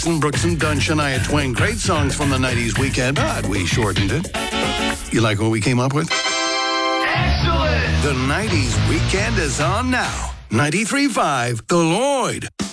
Clarkson, Brooks and Dunn, Shania Twain. Great songs from the 90s weekend, but we shortened it. You like what we came up with? Excellent! The 90s weekend is on now. 93.5 The Lloyd.